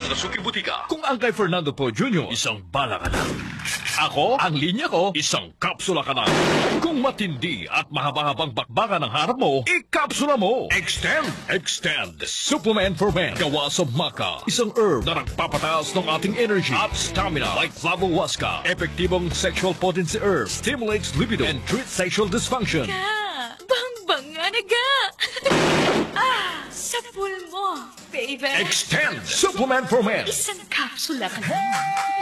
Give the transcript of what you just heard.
sa Nasuki Butika. Kung ang kay Fernando Po Jr., isang bala ka na. Ako, ang linya ko, isang kapsula ka na. Kung matindi at mahaba-habang bakbakan ang harap mo, ikapsula mo. Extend. Supplement for men. Gawa sa maca. Isang herb na nagpapataas ng ating energy at stamina like Flavohuasca. Epektibong sexual potency herb. Stimulates libido and treats sexual dysfunction. Bang-bang nga naga! Sa pool mo, baby. Extend. Supplement for men. Isang kapsula ka na.